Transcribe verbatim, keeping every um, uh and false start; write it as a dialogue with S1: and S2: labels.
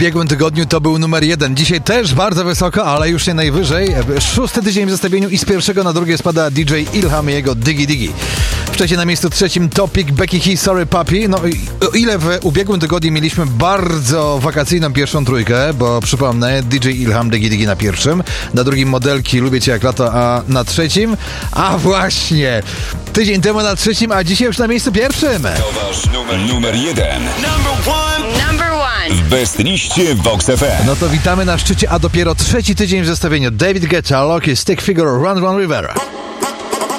S1: ubiegłym tygodniu to był numer jeden. Dzisiaj też bardzo wysoko, ale już nie najwyżej. Szósty tydzień w zestawieniu i z pierwszego na drugie spada D J Ilham i jego Diggy Diggy. Wcześniej na miejscu trzecim Topic, Becky H, Sorry Papi. No o ile w ubiegłym tygodniu mieliśmy bardzo wakacyjną pierwszą trójkę, bo przypomnę, D J Ilham, Diggy Diggy na pierwszym, na drugim Modelki, Lubię Cię jak lato, a na trzecim, a właśnie, tydzień temu na trzecim, a dzisiaj już na miejscu pierwszym.
S2: To wasz numer, numer jeden.
S3: Number one. Number one.
S2: W Best liście Vox F M.
S1: No to witamy na szczycie, a dopiero trzeci tydzień w zestawieniu. David Guetta, Loki, Stick Figure, Run Run River.